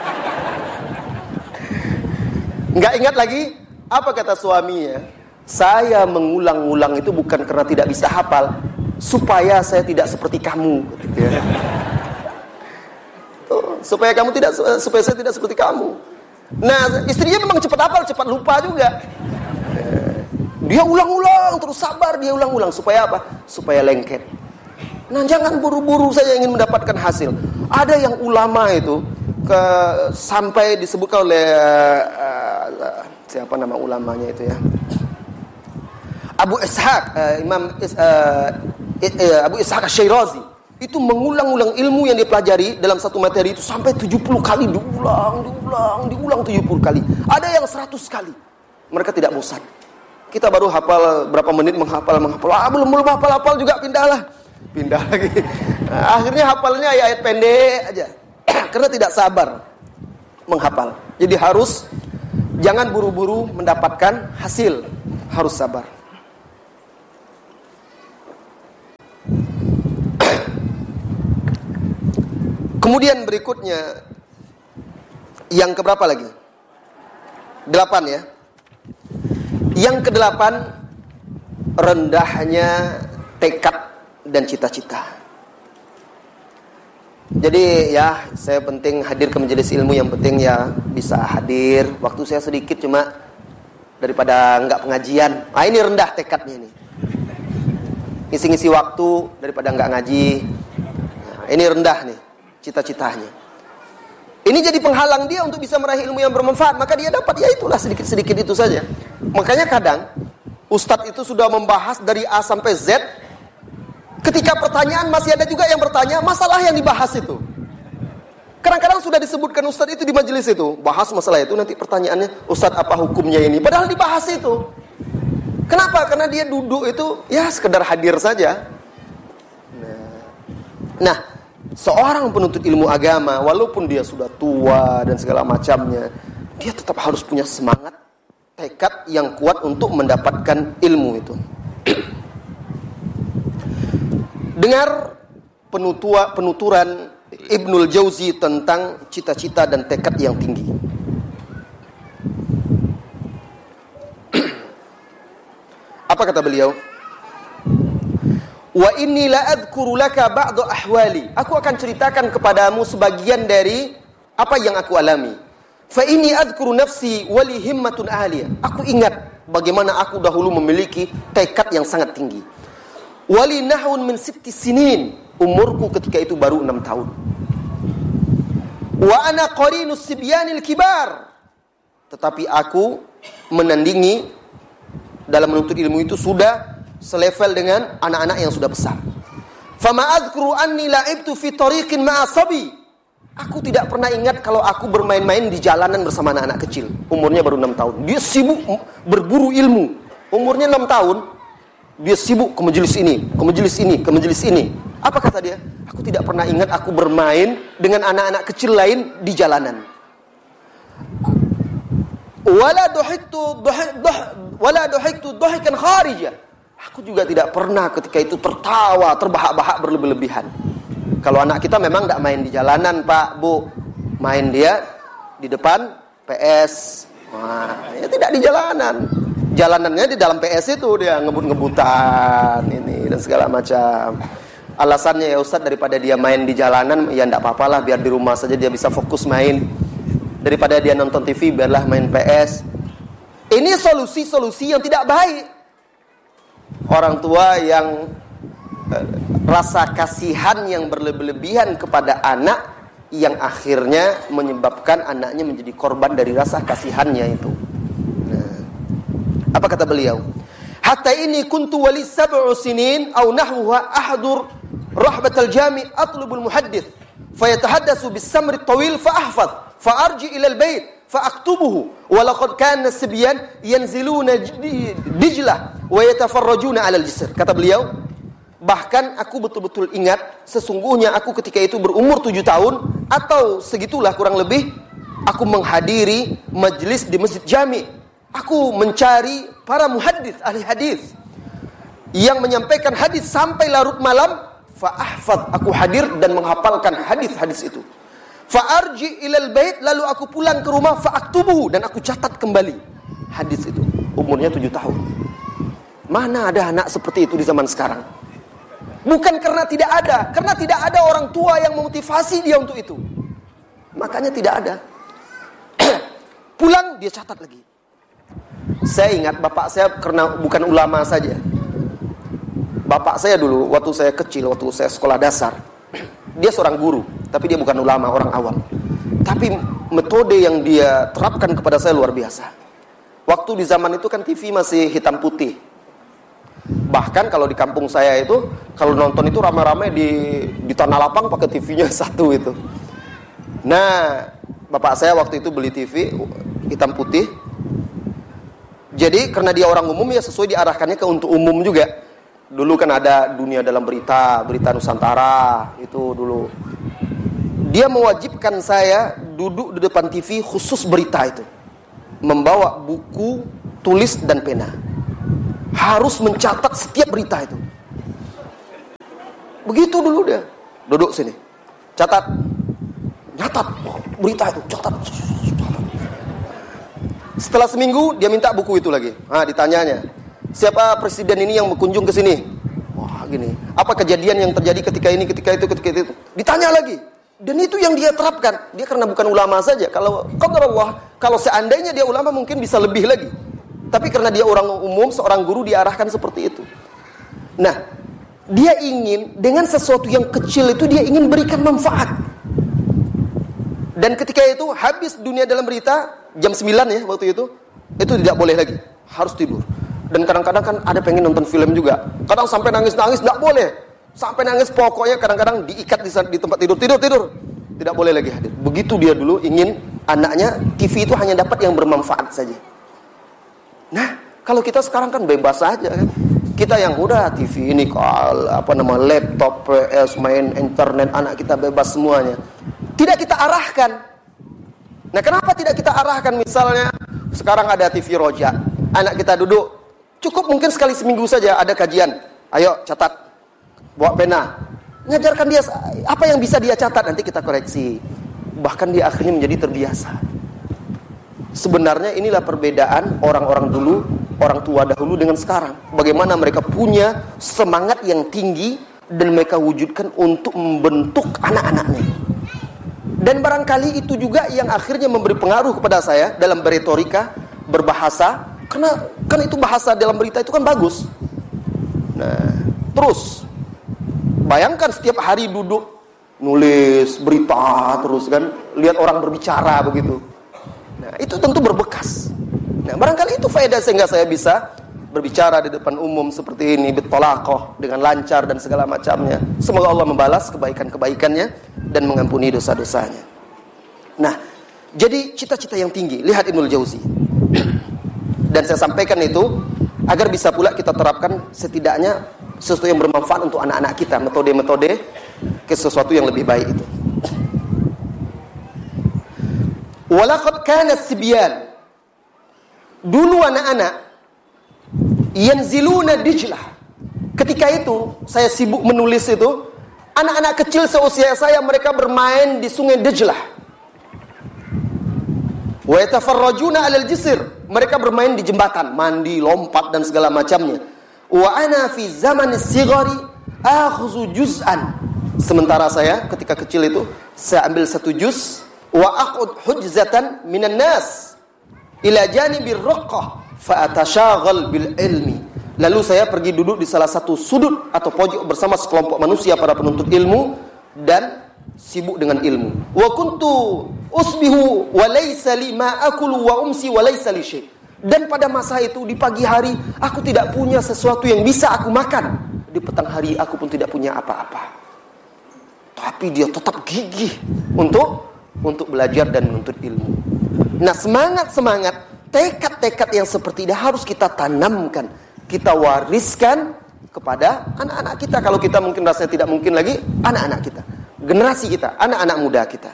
Nggak ingat lagi. Apa kata suaminya? Saya mengulang-ulang itu bukan karena tidak bisa hafal, supaya saya tidak seperti kamu. Supaya saya tidak seperti kamu. Nah, istrinya memang cepat hafal, cepat lupa juga. Dia ulang-ulang, terus sabar dia ulang-ulang. Supaya apa? Supaya lengket. Nah, jangan buru-buru saja ingin mendapatkan hasil. Ada yang ulama itu sampai disebutkan oleh siapa nama ulamanya itu ya? Abu Ishaq, Abu Ishaq Asy-Syirazi. Itu mengulang-ulang ilmu yang dipelajari dalam satu materi itu sampai 70 kali diulang 70 kali. Ada yang 100 kali. Mereka tidak bosan. Kita baru hafal berapa menit menghafal. Belum hafal juga pindah lagi. Nah, akhirnya hafalnya ayat-ayat pendek aja. Karena tidak sabar menghafal. Jadi jangan buru-buru mendapatkan hasil, harus sabar. Kemudian berikutnya, yang keberapa lagi? 8 ya. Yang ke-8, rendahnya tekad dan cita-cita. Jadi ya, saya penting hadir ke majelis ilmu, yang penting ya bisa hadir. Waktu saya sedikit cuma daripada enggak pengajian. Ini rendah tekadnya ini. Ngisi-ngisi waktu daripada enggak ngaji. Ini rendah nih cita-citanya. Ini jadi penghalang dia untuk bisa meraih ilmu yang bermanfaat. Maka dia dapat ya itulah sedikit-sedikit itu saja. Makanya kadang Ustadz itu sudah membahas dari A sampai Z. Ketika pertanyaan masih ada juga yang bertanya masalah yang dibahas itu. Kadang-kadang sudah disebutkan Ustadz itu di majelis itu, bahas masalah itu, nanti pertanyaannya, Ustadz apa hukumnya ini? Padahal dibahas itu. Kenapa? Karena dia duduk itu ya sekedar hadir saja. Nah, seorang penuntut ilmu agama, walaupun dia sudah tua dan segala macamnya, dia tetap harus punya semangat, tekad yang kuat untuk mendapatkan ilmu itu. Dengar penuturan Ibnul Jauzi tentang cita-cita dan tekad yang tinggi. Apa kata beliau? Wa inni la adhkuru laka ba'da ahwali. Aku akan ceritakan kepadamu sebagian dari apa yang aku alami. Fa inni adhkuru nafsi wa li himmatun aliyah. Aku ingat bagaimana aku dahulu memiliki tekad yang sangat tinggi. Wali nahun min 6 sinin. Umurku ketika itu baru 6 tahun. Wa ana qarinus sibyanil kibar. Tetapi aku menandingi dalam menuntut ilmu itu sudah selevel dengan anak-anak yang sudah besar. Fama adhkuru anni la'ibtu fi tariqin ma'a sabi. Aku tidak pernah ingat kalau aku bermain-main di jalanan bersama anak-anak kecil. Umurnya baru 6 tahun. Dia sibuk berburu ilmu. Umurnya 6 tahun. Dia sibuk ke majelis ini, ke majelis ini, ke majelis ini. Apa kata dia? Aku tidak pernah ingat aku bermain dengan anak-anak kecil lain di jalanan. Wala duhiktu dhahikan kharijah. Aku juga tidak pernah ketika itu tertawa, terbahak-bahak berlebih-lebihan. Kalau anak kita memang tidak main di jalanan, Pak, Bu. Main dia di depan PS. Wah, ya tidak di jalanan. Jalanannya di dalam PS itu dia ngebut-ngebutan ini dan segala macam. Alasannya ya Ustadz, daripada dia main di jalanan ya enggak apa-apalah, biar di rumah saja dia bisa fokus main. Daripada dia nonton TV biarlah main PS. Ini solusi-solusi yang tidak baik. Orang tua yang rasa kasihan yang berlebihan kepada anak yang akhirnya menyebabkan anaknya menjadi korban dari rasa kasihannya itu. Apa kata beliau? Hatta ini kuntu wali 7 sinin aw nahwa ahdur rahbatal jami atlubul muhaddits fayatahaddatsu bis-samri at-tawil fa ahfaz fa arji ila al-bait fa aktubuhu wa laqad kana as-sibyan yanziluna Dijlah wa yatafarrajuna 'ala al-jisr. Kata beliau, bahkan aku betul-betul ingat sesungguhnya aku ketika itu berumur 7 tahun atau segitulah kurang lebih, aku menghadiri majelis di Masjid Jami. Aku mencari para muhaddits, ahli hadis yang menyampaikan hadis sampai larut malam. Fa'ahfaz, aku hadir dan menghafalkan hadis-hadis itu. Fa'arji ilal bait, lalu aku pulang ke rumah. Fa'aktubuhu, dan aku catat kembali hadis itu. Umurnya 7 tahun. Mana ada anak seperti itu di zaman sekarang? Bukan karena tidak ada orang tua yang memotivasi dia untuk itu. Makanya tidak ada. Pulang dia catat lagi. Saya ingat bapak saya karena bukan ulama saja. Bapak saya dulu waktu saya kecil, waktu saya sekolah dasar, dia seorang guru, tapi dia bukan ulama, orang awam. Tapi metode yang dia terapkan kepada saya luar biasa. Waktu di zaman itu kan TV masih hitam putih. Bahkan kalau di kampung saya itu, kalau nonton itu ramai-ramai di tanah lapang pakai TV-nya satu itu. Nah, bapak saya waktu itu beli TV hitam putih. Jadi karena dia orang umum ya sesuai diarahkannya ke untuk umum juga. Dulu kan ada Dunia Dalam Berita Nusantara itu dulu. Dia mewajibkan saya duduk di depan TV khusus berita itu. Membawa buku, tulis dan pena. Harus mencatat setiap berita itu. Begitu dulu dia. Duduk sini. Catat. Nyatat. Berita itu. Catat. Setelah seminggu, dia minta buku itu lagi. Ditanyanya. Siapa presiden ini yang berkunjung ke sini? Wah, gini. Apa kejadian yang terjadi ketika ini, ketika itu. Ditanya lagi. Dan itu yang dia terapkan. Dia karena bukan ulama saja. Kalau qadarullah, kalau seandainya dia ulama mungkin bisa lebih lagi. Tapi karena dia orang umum, seorang guru diarahkan seperti itu. Nah, dia ingin dengan sesuatu yang kecil itu dia ingin berikan manfaat. Dan ketika itu habis dunia dalam berita jam 9 ya waktu itu tidak boleh lagi, harus tidur. Dan kadang-kadang kan ada pengen nonton film juga. Kadang sampai nangis-nangis enggak boleh. Sampai nangis pokoknya kadang-kadang diikat di tempat tidur. Tidak boleh lagi hadir. Begitu dia dulu ingin anaknya TV itu hanya dapat yang bermanfaat saja. Nah, kalau kita sekarang kan bebas saja kan. Kita yang udah TV ini laptop, PS, main internet, anak kita bebas semuanya. Tidak kita arahkan. Nah, kenapa tidak kita arahkan? Misalnya sekarang ada TV Roja. Anak kita duduk, cukup mungkin sekali seminggu saja ada kajian. Ayo catat. Bawa pena, ngajarkan dia apa yang bisa dia catat, nanti kita koreksi. Bahkan dia akhirnya menjadi terbiasa. Sebenarnya inilah perbedaan orang-orang dulu, orang tua dahulu dengan sekarang. Bagaimana mereka punya semangat yang tinggi dan mereka wujudkan untuk membentuk anak-anaknya. Dan barangkali itu juga yang akhirnya memberi pengaruh kepada saya dalam berretorika, berbahasa. Karena kan itu bahasa dalam berita itu kan bagus. Nah, terus bayangkan setiap hari duduk nulis berita terus kan, lihat orang berbicara begitu. Nah, itu tentu berbekas. Nah, barangkali itu faedah sehingga saya bisa berbicara di depan umum seperti ini bitolaqah dengan lancar dan segala macamnya. Semoga Allah membalas kebaikan-kebaikannya dan mengampuni dosa-dosanya. Nah, jadi cita-cita yang tinggi, lihat Ibnul Jauzi. Dan saya sampaikan itu agar bisa pula kita terapkan setidaknya sesuatu yang bermanfaat untuk anak-anak kita, metode-metode ke sesuatu yang lebih baik itu. Walaqad kana sibyan, dulu anak-anak yanziluna Dijlah. Ketika itu saya sibuk menulis itu, anak-anak kecil seusia saya mereka bermain di sungai Dijlah. Wa yatafarrajuna 'alal jisr, mereka bermain di jembatan, mandi, lompat dan segala macamnya. Wa ana fi zaman as-sighari akhuzu juz'an. Sementara saya ketika kecil itu saya ambil satu juz wa aqud hujzatan minan nas ila janibir raqqah fa atashaghal bil ilmi. Lalu saya pergi duduk di salah satu sudut atau pojok bersama sekelompok manusia para penuntut ilmu dan sibuk dengan ilmu. Wa kuntu usbihu wa laysa li ma akulu wa umsi wa laysa li syai'. Dan pada masa itu di pagi hari aku tidak punya sesuatu yang bisa aku makan. Di petang hari aku pun tidak punya apa-apa. Tapi dia tetap gigih untuk belajar dan menuntut ilmu. Nah, semangat, tekad-tekad yang seperti ini harus kita tanamkan, kita wariskan kepada anak-anak kita. Kalau kita mungkin rasanya tidak mungkin lagi, anak-anak kita, generasi kita, anak-anak muda kita.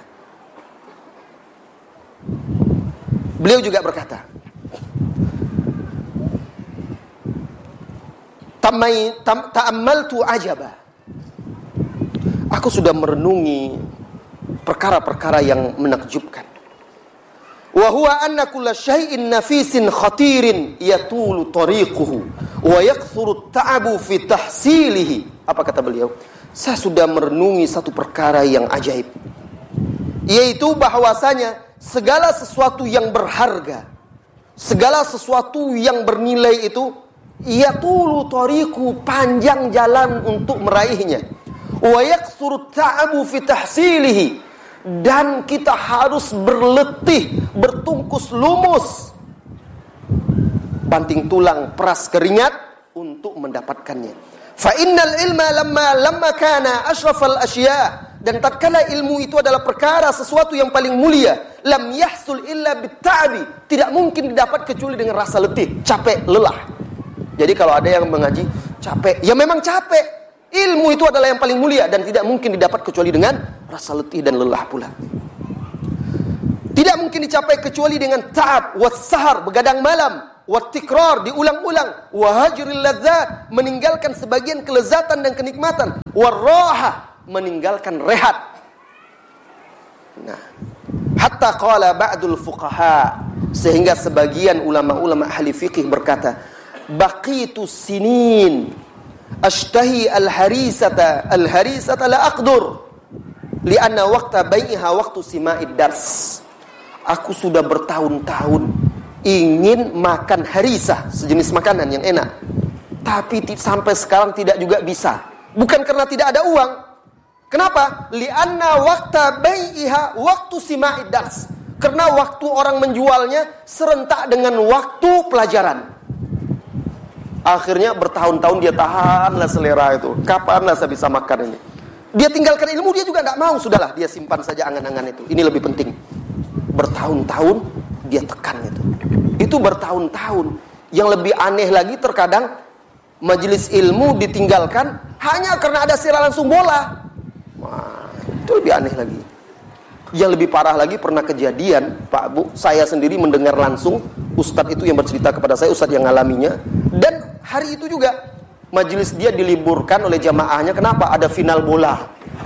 Beliau juga berkata, ta'ammaltu ajaba. Aku sudah merenungi perkara-perkara yang menakjubkan. Wa huwa anna kulla syai'in nafisin khatirin yatulu tariquhu wa yakthuru ta'abu fi tahsilihi. Apa kata beliau? Saya sudah merenungi satu perkara yang ajaib, yaitu bahwasanya segala sesuatu yang berharga, segala sesuatu yang bernilai itu yatulu tariqu, panjang jalan untuk meraihnya. Wa yakthuru ta'abu fi tahsilihi, dan kita harus berletih, bertungkus lumus, banting tulang, peras keringat untuk mendapatkannya. Fa innal ilma lamma kana ashrafal asya', dan tatkala ilmu itu adalah perkara sesuatu yang paling mulia, lam yahsul illa bitta'bi, tidak mungkin didapat kecuali dengan rasa letih, capek, lelah. Jadi kalau ada yang mengaji capek, ya memang capek. Ilmu itu adalah yang paling mulia dan tidak mungkin didapat kecuali dengan rasa letih dan lelah pula. Tidak mungkin dicapai kecuali dengan ta'ab, was-sahar, begadang malam, wat-tikrar, diulang-ulang, wa hajril ladzat, meninggalkan sebagian kelezatan dan kenikmatan, war-raha, meninggalkan rehat. Nah, hatta qala ba'dul fuqaha, sehingga sebagian ulama-ulama ahli fikih berkata, baqitu sinin ashtahi al-harisata la aqdur lianna waqta bai'iha waqtu sima'id dars. Aku sudah bertahun-tahun ingin makan harisah, sejenis makanan yang enak, tapi sampai sekarang tidak juga bisa. Bukan karena tidak ada uang. Kenapa? Lianna waqta bai'iha waqtu sima'id dars. Karena waktu orang menjualnya serentak dengan waktu pelajaran. Akhirnya bertahun-tahun dia tahanlah selera itu. Kapanlah saya bisa makan ini? Dia tinggalkan ilmu, dia juga tidak mau. Sudahlah, dia simpan saja angan-angan itu. Ini lebih penting. Bertahun-tahun dia tekan itu. Itu bertahun-tahun. Yang lebih aneh lagi terkadang majelis ilmu ditinggalkan hanya karena ada siaran langsung bola. Wah, itu lebih aneh lagi. Yang lebih parah lagi pernah kejadian, Pak Bu, saya sendiri mendengar langsung ustadz itu yang bercerita kepada saya, ustadz yang ngalaminya. Dan hari itu juga majelis dia diliburkan oleh jamaahnya. Kenapa? Ada final bola.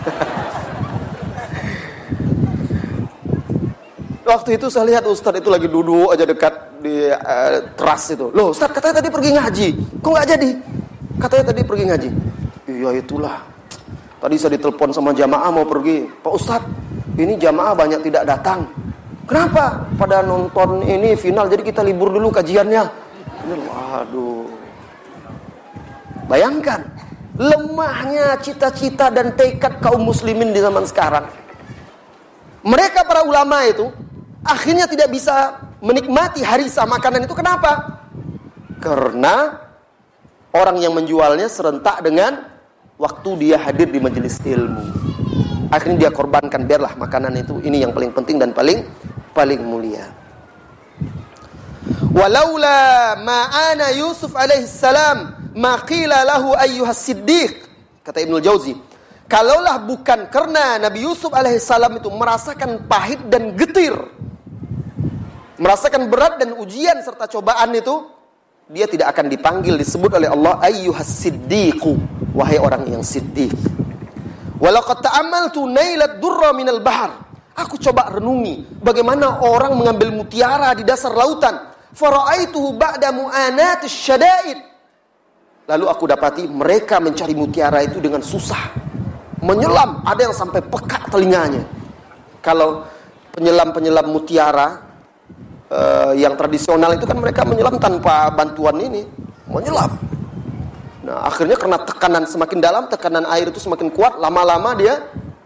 Waktu itu saya lihat ustadz itu lagi duduk aja dekat di teras itu. Loh, ustadz katanya tadi pergi ngaji, kok nggak jadi? Katanya tadi pergi ngaji. Iya itulah. Tadi saya ditelepon sama jamaah mau pergi. Pak ustadz, ini jamaah banyak tidak datang. Kenapa? Pada nonton ini final, jadi kita libur dulu kajiannya. Waduh. Bayangkan lemahnya cita-cita dan tekad kaum muslimin di zaman sekarang. Mereka para ulama itu akhirnya tidak bisa menikmati harisah makanan itu. Kenapa? Karena orang yang menjualnya serentak dengan waktu dia hadir di majelis ilmu. Akhirnya dia korbankan, biarlah makanan itu, ini yang paling penting dan paling mulia. Walaula ma'ana Yusuf alaihi salam ma qila lahu ayyuhas siddiq, kata Ibnu Jauzi, kalaulah bukan karena Nabi Yusuf alaihi salam itu merasakan pahit dan getir, merasakan berat dan ujian serta cobaan itu, dia tidak akan dipanggil, disebut oleh Allah ayyuhas siddiqu, wahai orang yang siddiq. Walaqad ta'ammaltu nailat durra minal bahr, aku coba renungi bagaimana orang mengambil mutiara di dasar lautan. Fara'aituhu ba'da mu'anatis syada'id, lalu aku dapati mereka mencari mutiara itu dengan susah, menyelam, ada yang sampai pekak telinganya. Kalau penyelam mutiara yang tradisional itu kan mereka menyelam tanpa bantuan ini, menyelam. Nah, akhirnya karena tekanan semakin dalam, tekanan air itu semakin kuat, lama-lama dia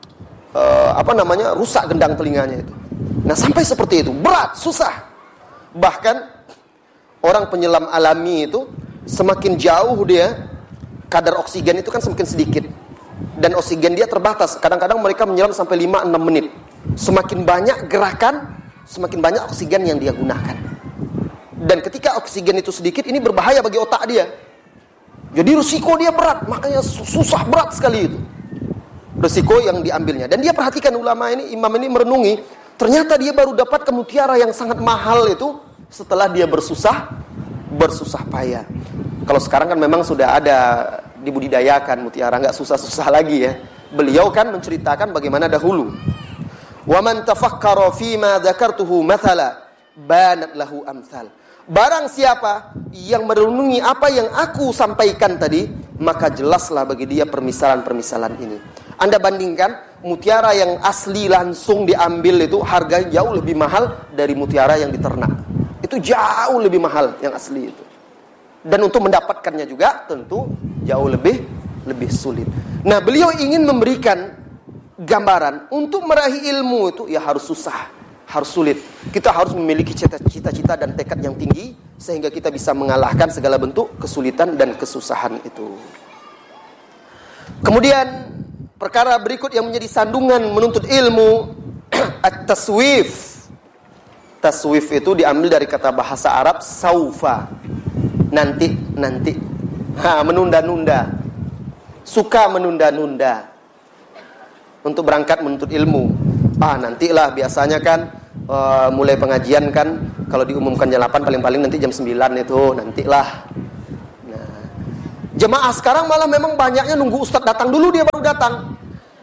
rusak gendang telinganya itu. Nah, sampai seperti itu, berat, susah. Bahkan orang penyelam alami itu semakin jauh dia, kadar oksigen itu kan semakin sedikit. Dan oksigen dia terbatas. Kadang-kadang mereka menyelam sampai 5-6 menit. Semakin banyak gerakan, semakin banyak oksigen yang dia gunakan. Dan ketika oksigen itu sedikit, ini berbahaya bagi otak dia. Jadi risiko dia berat, makanya susah, berat sekali itu risiko yang diambilnya. Dan dia perhatikan, ulama ini, imam ini merenungi, ternyata dia baru dapat mutiara yang sangat mahal itu setelah dia bersusah payah. Kalau sekarang kan memang sudah ada dibudidayakan mutiara, nggak susah-susah lagi ya. Beliau kan menceritakan bagaimana dahulu. Wa man tafakkara fi ma dzakartuhu mathala banat lahu amsal. Barang siapa yang merenungi apa yang aku sampaikan tadi, maka jelaslah bagi dia permisalan-permisalan ini. Anda bandingkan mutiara yang asli langsung diambil itu harganya jauh lebih mahal dari mutiara yang diternak. Itu jauh lebih mahal yang asli itu. Dan untuk mendapatkannya juga tentu jauh lebih sulit. Nah, beliau ingin memberikan gambaran untuk meraih ilmu itu ya harus susah, harus sulit. Kita harus memiliki cita-cita dan tekad yang tinggi sehingga kita bisa mengalahkan segala bentuk kesulitan dan kesusahan itu. Kemudian perkara berikut yang menjadi sandungan menuntut ilmu, at-taswif. Taswif itu diambil dari kata bahasa Arab saufa, nanti. Menunda-nunda, suka menunda-nunda untuk berangkat menuntut ilmu. Nantilah, biasanya kan mulai pengajian kan, kalau diumumkan jam 8 paling-paling nanti jam 9 itu nantilah. Nah, jemaah sekarang malah memang banyaknya nunggu ustadz datang dulu dia baru datang.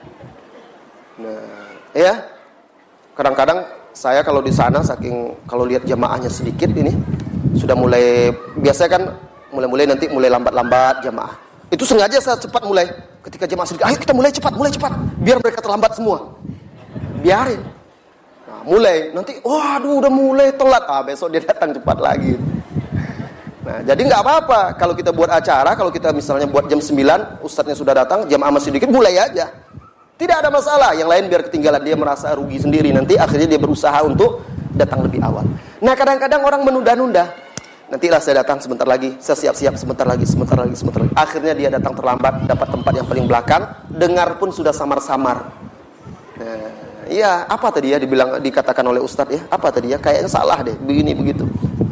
Nah, ya. Kadang-kadang saya kalau di sana saking kalau lihat jemaahnya sedikit ini sudah mulai, biasanya kan mulai nanti mulai lambat-lambat jemaah. Itu sengaja saya cepat mulai. Ketika jemaah sedikit, ayo kita mulai cepat, biar mereka terlambat semua. Biarin. Nah, mulai nanti, waduh udah mulai telat. Besok dia datang cepat lagi. Nah, jadi nggak apa-apa kalau kita buat acara, kalau kita misalnya buat jam 9, ustadznya sudah datang, jemaah masih sedikit, mulai aja. Tidak ada masalah. Yang lain biar ketinggalan, dia merasa rugi sendiri. Nanti akhirnya dia berusaha untuk datang lebih awal. Nah, kadang-kadang orang menunda-nunda. Nantilah saya datang sebentar lagi, saya siap-siap sebentar lagi. Akhirnya dia datang terlambat, dapat tempat yang paling belakang, dengar pun sudah samar-samar. Nah, iya, apa tadi ya dikatakan oleh ustadz ya? Apa tadi ya? Kayaknya salah deh, begini begitu.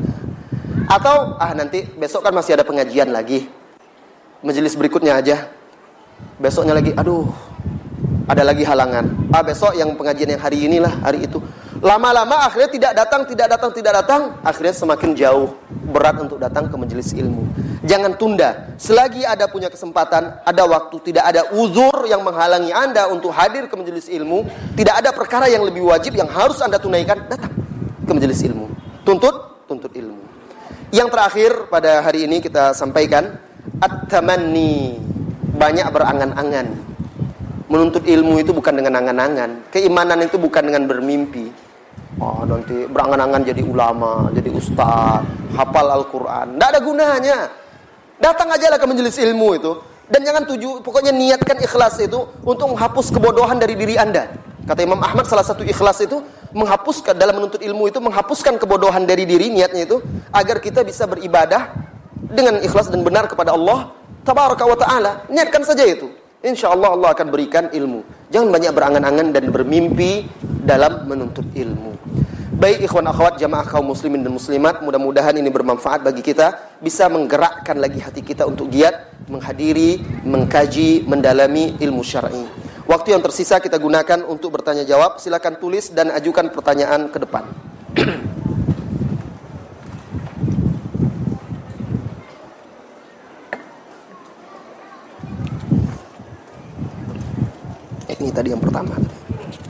Atau nanti besok kan masih ada pengajian lagi. Majelis berikutnya aja. Besoknya lagi, aduh, ada lagi halangan. Besok yang pengajian yang hari inilah, hari itu. Lama-lama akhirnya tidak datang, akhirnya semakin jauh berat untuk datang ke majelis ilmu. Jangan tunda. Selagi ada punya kesempatan, ada waktu, tidak ada uzur yang menghalangi Anda untuk hadir ke majelis ilmu, tidak ada perkara yang lebih wajib yang harus Anda tunaikan, datang ke majelis ilmu. Tuntut ilmu. Yang terakhir pada hari ini kita sampaikan, at-tamanni, banyak berangan-angan. Menuntut ilmu itu bukan dengan angan-angan. Keimanan itu bukan dengan bermimpi. Nanti berangan-angan jadi ulama, jadi ustaz, hafal Al-Quran. Tidak ada gunanya. Datang aja lah ke majelis ilmu itu. Dan jangan pokoknya niatkan ikhlas itu untuk menghapus kebodohan dari diri Anda. Kata Imam Ahmad, salah satu ikhlas itu menghapuskan, dalam menuntut ilmu itu menghapuskan kebodohan dari diri, niatnya itu agar kita bisa beribadah dengan ikhlas dan benar kepada Allah Tabaraka wa ta'ala. Niatkan saja itu. InsyaAllah Allah akan berikan ilmu. Jangan banyak berangan-angan dan bermimpi dalam menuntut ilmu. Baik ikhwan akhwat jamaah kaum muslimin dan muslimat, mudah-mudahan ini bermanfaat bagi kita, bisa menggerakkan lagi hati kita untuk giat menghadiri, mengkaji, mendalami ilmu syar'i. Waktu yang tersisa kita gunakan untuk bertanya jawab. Silakan tulis dan ajukan pertanyaan ke depan. Ini tadi yang pertama.